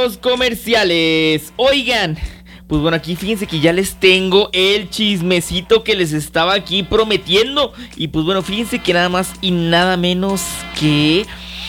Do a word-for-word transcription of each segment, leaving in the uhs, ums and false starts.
los comerciales. Oigan, pues bueno, aquí fíjense que ya les tengo el chismecito que les estaba aquí prometiendo. Y pues bueno, fíjense que nada más y nada menos que...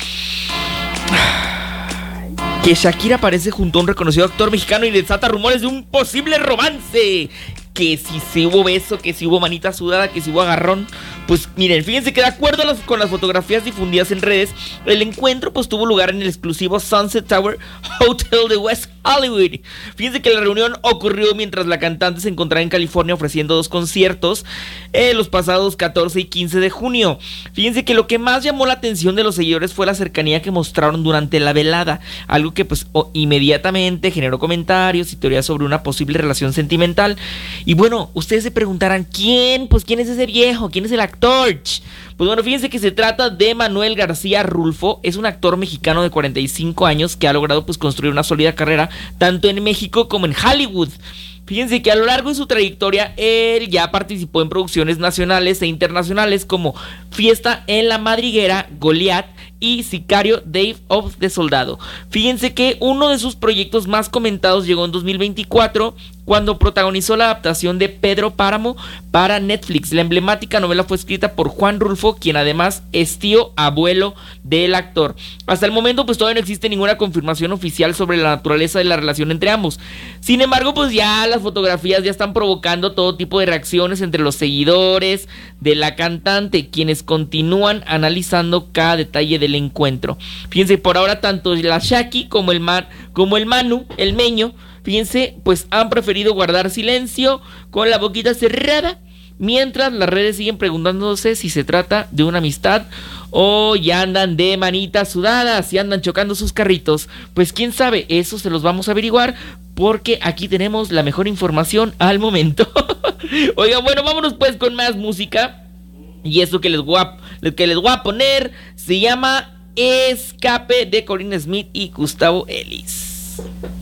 que Shakira aparece junto a un reconocido actor mexicano y desata rumores de un posible romance. Que si se hubo beso, que si hubo manita sudada, que si hubo agarrón. Pues miren, fíjense que de acuerdo a las, con las fotografías difundidas en redes, el encuentro pues tuvo lugar en el exclusivo Sunset Tower Hotel de West Hollywood. Fíjense que la reunión ocurrió mientras la cantante se encontraba en California ofreciendo dos conciertos eh, los pasados catorce y quince de junio. Fíjense que lo que más llamó la atención de los seguidores fue la cercanía que mostraron durante la velada, algo que pues o, inmediatamente generó comentarios y teorías sobre una posible relación sentimental. Y bueno, ustedes se preguntarán, ¿quién? Pues ¿quién es ese viejo? ¿Quién es el actor? Pues bueno, fíjense que se trata de Manuel García Rulfo. Es un actor mexicano de cuarenta y cinco años que ha logrado pues construir una sólida carrera tanto en México como en Hollywood. Fíjense que a lo largo de su trayectoria él ya participó en producciones nacionales e internacionales como Fiesta en la Madriguera, Goliat y Sicario, Dave of the Soldado. Fíjense que uno de sus proyectos más comentados llegó en dos mil veinticuatro cuando protagonizó la adaptación de Pedro Páramo para Netflix. La emblemática novela fue escrita por Juan Rulfo, quien además es tío abuelo del actor. Hasta el momento pues todavía no existe ninguna confirmación oficial sobre la naturaleza de la relación entre ambos. Sin embargo, pues ya las fotografías ya están provocando todo tipo de reacciones entre los seguidores de la cantante, quienes continúan analizando cada detalle del encuentro. Fíjense, por ahora tanto la Shaki como el, man, como el Manu, el Meño, fíjense, pues han preferido guardar silencio con la boquita cerrada, mientras las redes siguen preguntándose si se trata de una amistad o ya andan de manitas sudadas y andan chocando sus carritos. Pues quién sabe, eso se los vamos a averiguar porque aquí tenemos la mejor información al momento. Oigan, bueno, vámonos pues con más música. Y eso que les voy a, que les voy a poner se llama Escape de Corinne Smith y Gustavo Ellis.